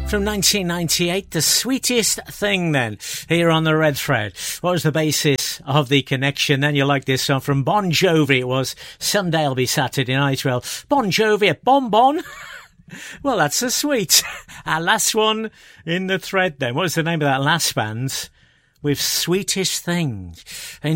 From 1998, The Sweetest Thing then, here on the Red Thread. What was the basis of the connection? Then you like this song from Bon Jovi. It was Someday I'll Be Saturday Night. Well, Bon Jovi at Bon Bon. Well, that's so sweet. Our last one in the thread then. What was the name of that last band? With Sweetest Thing.